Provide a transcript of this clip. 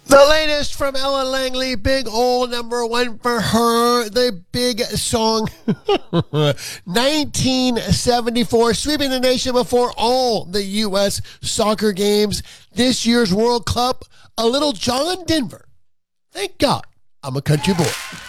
The latest from Ellen Langley, big old number one for her, the big song 1974, sweeping the nation before all the U.S. soccer games. This year's World Cup, a little John Denver. Thank God I'm a country boy.